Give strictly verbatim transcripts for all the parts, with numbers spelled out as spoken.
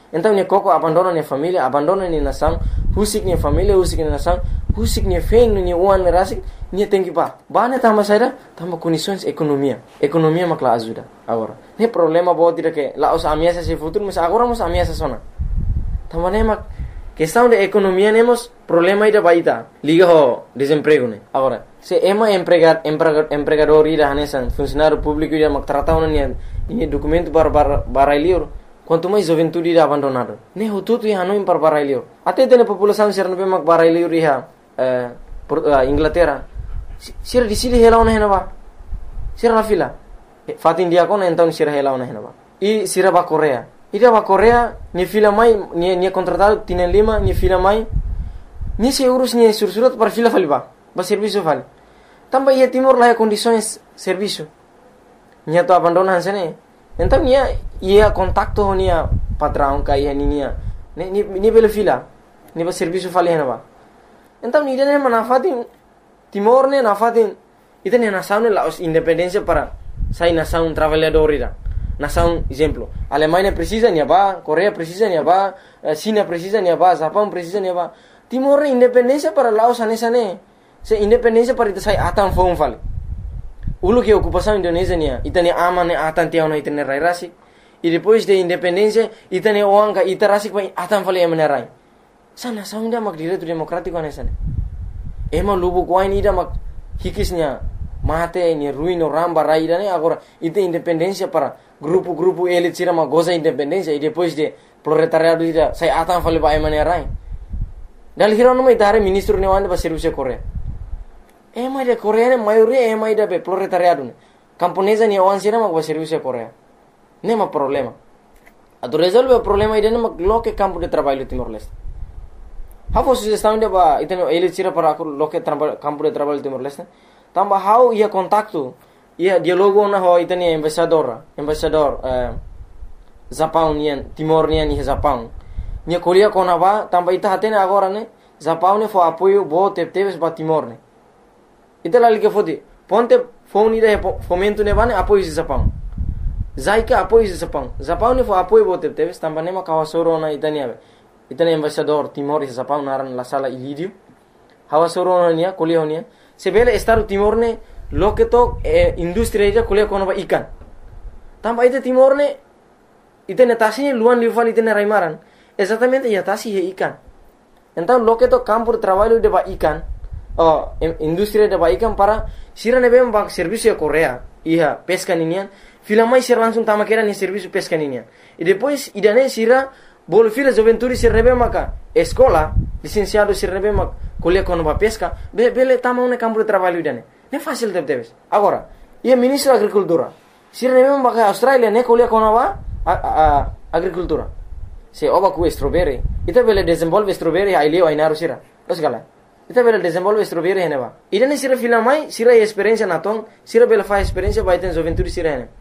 Então ne koko abandona ne família, abandona ne nação, husik ne família, husik ne nação, husik ne feng ne uan ne rasik, ne tem que ba. Ba ne tama saida, tama condições economia. Economia makla ajuda agora. Ne problema bo tira que lá os ameaças se futuro, mas agora mos ameaças sona. Tama ne mak questão de economia nemos problema ida baita. Liga ho desemprego ne. Agora, se ema empregar empregador empregador ida hanesan funcionário público ida mak tratau ne ini documento para para barailior. Quanto mais juventude ida abandonado. Ne ho tutu ia no impar barailior. Até tene população ser no mak barailior ia eh Inglaterra. Sira di sini hela ona henaba. Sira la fila. Fatin dia kon então sira hela ona henaba. I sira ba Korea. Ida ba Korea ni fila mai ni ni contratado tienen lima ni fila mai. Ni se urus ni sursurat para fila faliba. Ba serviço fal. Tamba ia Timor la condições serviço. Nia to abandonan sene. Então nia ia contacto nia patrão ka ia nia. Ni ni ni bela fila. Ni ba serviço fali henaba. Então ni dene manafatin Timor ne nafatin ita ne nação ne la independência para sai nação trabalhador ida. Nação exemplo. Alemanha precisa nia ba, Coreia precisa nia ba, China precisa nia ba, Japão precisa nia ba. Timor ne independência para Laos anesa ne. Se independência para ita sai atan fong fali. Ulu que ocupação Indonésia nia, ita ne ama ne atan tiao na ita ne rai rasik. E depois de independência ita ne oanga ita rasik pa atan fali emane rai. Sa nação ida mak direito democrático anesa ne. Ema lubu kuain ida mak hikisnya mate ni ruino ramba raida ne agora ita independência para grupo-grupo elit sira mak goza independência e depois de proletariado ida sai atan fali ba emane rai. Dal hirono mai tare ministro ne wande ba serviço Korea. Ema ida Korea ne maioria ema ida be proletariado ne. Camponesa ni wan sira mak ba serviço Korea. Nema problema. Ado resolve o problema ida ne mak loke campo de trabalho Timor-Leste. How sugestão de ba iteno elit sira para aku loke campo de trabalho Timor-Leste. Tamba how ia contacto ia dialogo na ho itani embaixador, embaixador eh, Japão nian Timor nian ni Japão. Nia kolia kona ba tamba ita hatene agora ne Japão ne fo apoio bo tepteves ba Timor ne. Ita lali ke fodi ponte phone ida fomento ne bane apoio si Japão. Zaika apoio si Japão. Japão ne fo apoio bo tepteves tamba ne ma kawasoro na itani ave. Itani embaixador Timor e Japão naran la sala ilidio. Hawasoro na nia kolia nia. Sebele estado Timor ne loketo eh, industria ida kolia kono ba ikan. Tamba ita Timor ne itene tasi luan liufal itene raimaran. Exatamente ya tasi he ikan. Então loketo campo de trabalho de ba ikan. Oh, industria de ba ikan para sira ne bem ba serviço Korea. Iya pesca ninian. Fila mai sira langsung tama kera ni serviço pesca ninian. E depois idane sira bolo fila juventude sira ne bem maka escola licenciado sira ne bem mak kolia kono ba pesca. Be bele tama un campo de trabalho idane. Ne fácil de debes. Agora, ia ministro da agricultura. Sira ne bem maka Australia ne kolia kono ba a, a, agricultura. Se oba ku strawberry, ita bele desenvolve strawberry ai leo ai naru sira. Terus gala. Ita bele desenvolve strawberry hene ba. Idane sira fila mai, sira experiência na tong, sira bele fa experiência ba iten juventude sira hene.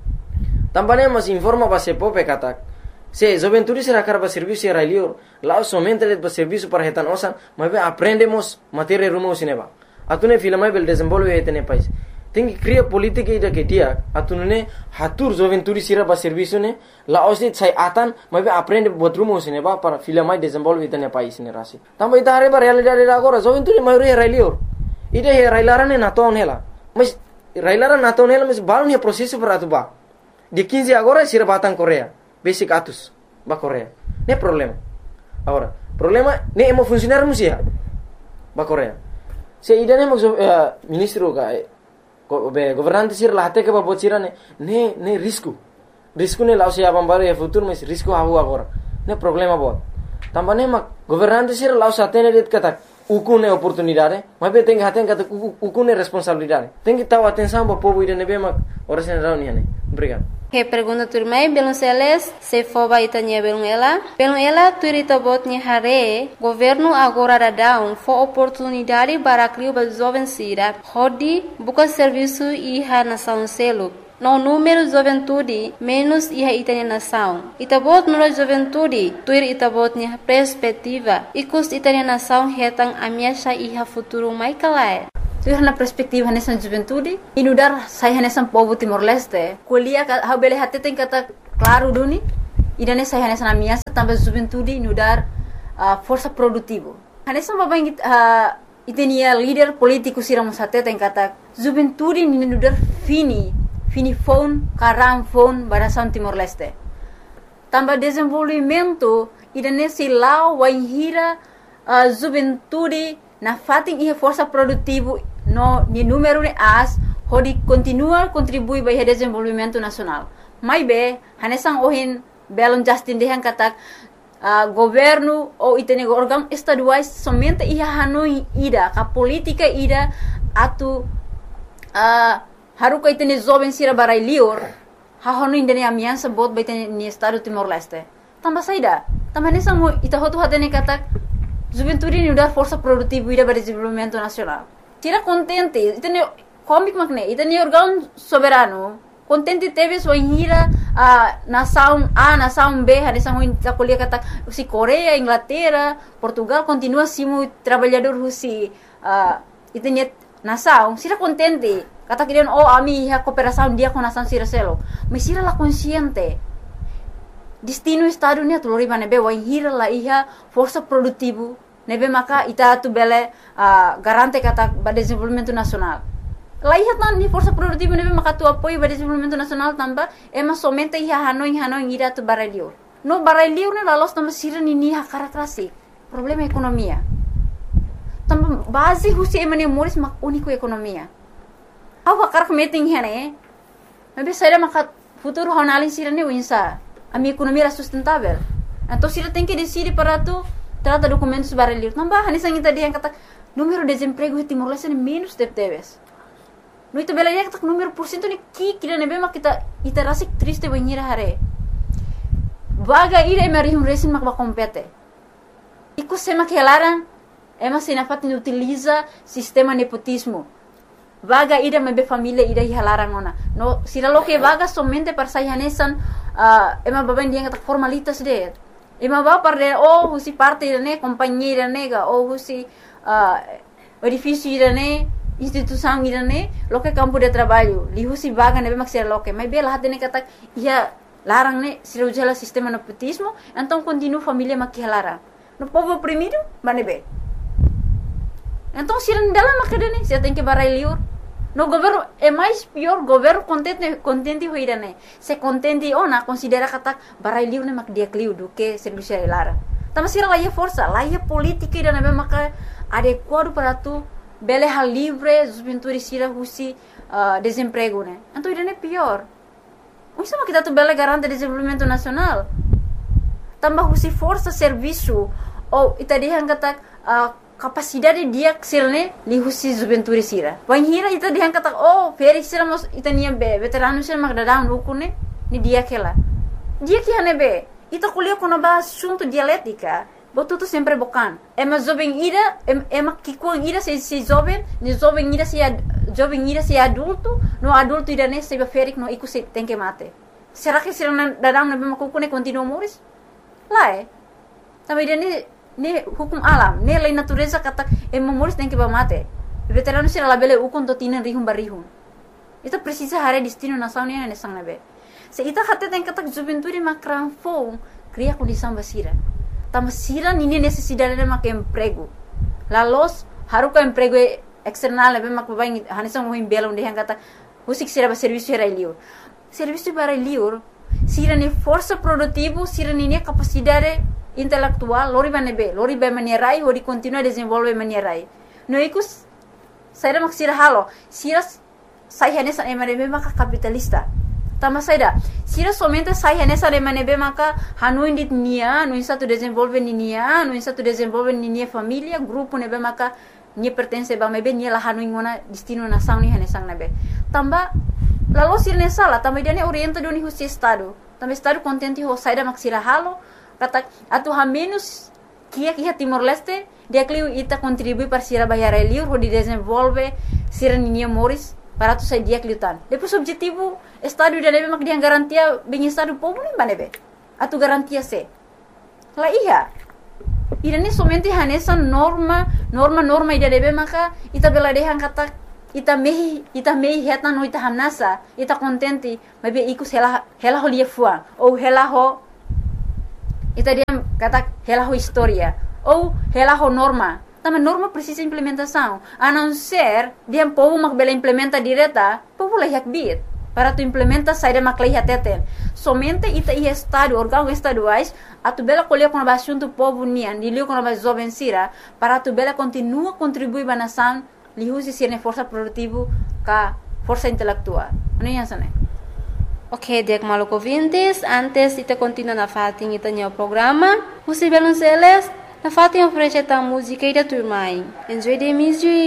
Também mas informa ba se pope katak. Se juventude sira karba serviço era leo, lá somente le ba serviço para hetan osan, mas be aprendemos matéria rumo sineba. Atune fila mai bele desenvolve hetene pais. Tem cria política ida que dia atunune hatur juventude sira ba serviço ne la osni sai atan mas be aprende buat rumo sineba para fila mai desenvolve hetene pais ne rasi. Também ida are ba realidade agora juventude maioria era leo. Ida he railarane na ton hela. Mas railaran na ton hela mas balon he processo para atuba. De quinze agora sira batang Korea. Basic atus ba Korea. Ne problema. Agora, problema ne emo funcionar musia ba Korea. Se ida ne mo uh, ministro ka be governante sir la hate ke ba bocira ne ne ne risco. Risco ne la sia bambare e futuro mas risco havu agora. Ne problema bot. Tambane ma governante sir la sa tene det kata ukune oportunidade, mas be tem haten kata ukune responsabilidade. Tem que tahu atenção ba povo ida ne be ma orasen rauni ne. Obrigado. Que pergunta turmai belum seles se foba itanya belum ela belum ela turita botnya hare governo agora dadão fo oportunidade para criar ba jovem sira hodi buka serviço iha nação selo no número juventude menos iha itanya nação itabot no juventude tuir itabotnya perspectiva ikus itanya nação hetang amiasha iha futuro mai kalai. Tuh na perspektif hanesan juventude inudar saya hanesan povo Timor-Leste kuliah ha bele hati ting kata claro duni ida nessa hanesa na minha também juventude no dar uh, força produtivo hanesa babang uh, itenia líder político siramos até tem kata juventude ni no dar fini fini phone karam phone barasan Timor Leste também desenvolvimento ida nesse lau waihira uh, juventude na fating ia força produtivo no ni número de as hodi continua contribui para o desenvolvimento nacional mai be hanesang ohin belon Justin dehan katak uh, governo ou itene órgão estaduais somente ia hanoi ida ka política ida atu uh, haruka itene jovem sira barai lior ha hanoi indene amiança bot baitene ni estado Timor Leste tamba saida tamba hanesang mo ita hotu hatene katak juventude ni dar força produtiva ida para desenvolvimento nacional tira contente itene comic makne itene órgão soberano contente teve sua hira a nação A, nação B, a nação a colher kata si Coreia, Inglaterra, Portugal continua simu trabalhador si uh, itene nação, sira contente kata kirian oh ami a cooperação dia com nação sira selo, mas sira la consciente destino estado ni atulori bane be wa hira la iha força produtivo nebe maka ita tu bele uh, garante kata ba desenvolvimento nacional Laihat nan ni força produtiva nebe maka tu apoio para desenvolvimento nacional tamba ema somente ia hanoi hanoi ira tu baralior. No baralior ne lalos tamba sira ni ni hakara klasik. Problema ekonomia. Tamba base husi emane moris mak único ekonomia. Au hakar meeting hene. Nebe saira maka futuro honalin sira ni winsa. A minha economia era sustentável. Então sira tem que decidir para tu trata documentos baralior. Tamba hani sangita dia kata número de desemprego em Timor Leste menos de teves. No itu bela ya tak número por cento ni ki kira nebe mak kita ita rasik triste banhira hare. Vaga ira mari hum resin mak ba compete. Iku sema que laran ema senafat ni utiliza sistema nepotismo. Vaga ira mebe família ira halaran ona. No sira lo que vaga somente para sai hanesan uh, ema baben dia tak formalitas de. Ema ba parde oh husi parte ne companheira nega oh husi uh, edifício ira ne instituição irane loke campo de trabalho lihu si vaga nebe mak sira loke mas bela hatene kata ia larang ne sira ujala sistema nepotismo então continua família mak larang no povo oprimido banebe então sira ndala mak dene sira tem que barai liur no governo é mais pior governo contente contente ho irane se contente ona considera kata barai liur ne mak dia kliu do que serviço larang tama sira la ia força la ia política irane nebe mak adequado para tu bele hal livre juventude sira husi uh, desemprego né então isso é pior o sama kita tu bele garante desenvolvimento nacional tambah husi força serviço ou ita dia kata uh, capacidade dia selne li husi juventude sira wan hira ita dia kata oh feri sira mos ita nia be veterano sira magdadang ukune ni dia kela dia que hane be ita kuliah kono ba assunto dialética botu tu sempre bocan. Ema jovem ira, ema kikuang ira se se jovem, ni jovem ira se jovem ira se adulto, no adulto ira ne se beferik no iku se tem que mate. Será que será na dadam na bema kuku ne continua moris? Lá é. Também ira ne ne hukum alam, ne lei natureza kata ema moris tem que ba mate. Veterano será la bele ukon to tinan rihum barihum. Itu precisa hare destino nação ne ne sang nabe. Se ita kata tem kata juventude makran fo, cria condição basira. Tama sira nini necessidade de mak emprego. Lalos haruka emprego external be mak babai hanisang mo imbela onde hang kata husik sira ba serviço era liur. Serviço para liur sira ni força produtivo, sira ni capacidade intelectual, lori banebe, lori ba manierai ori continua desenvolve manierai. No ikus saira mak sira halo, sira sai hanesa emanebe mak capitalista. Tama saida sira somente sai nessa de manebe maka hanu indit nia no insa tu desenvolve nia no insa tu desenvolve nia família grupo nebe maka ni pertence ba mebe ni la hanu ngona destino nação ni hanesang nebe tamba lalu sira nessa la tamba dia ne orienta do ni husi estado tamba estado contente ho saida mak sira halo kata atu ha menos kia kia Timor Leste dia kliu ita contribui para sira bayar liur ho di desenvolve sira nia moris para tu sai dia kliutan depois objetivo estado da nebe mak dia garantia bem estado povo nem banebe atu garantia se la iya irane somente hanesa norma norma norma ida nebe maka ita bela dehan kata ita mehi ita mehi heta no ita hanasa ita contente mebe iku hela hela ho lia fuan ou hela ho Ita dia kata relaho história ou relaho norma. Também norma precisa implementação. A não ser dia povo mak bela implementa direta, povo lah yak bit. Para tu implementa saída mak lah teten. Somente ita i estado órgão estaduais a tu bela colher com a assunto povo nian, dilio com a jovem sira, para tu bela continua contribuir para a nação, lihusi sirne força produtivo ka força intelectual. Não é assim, né? Ok, dek maluco ouvintes, antes ita continua na fatin ita nyo programa, usi belon seles, na fatin oferece ta música ida turmai. Enjoy the music.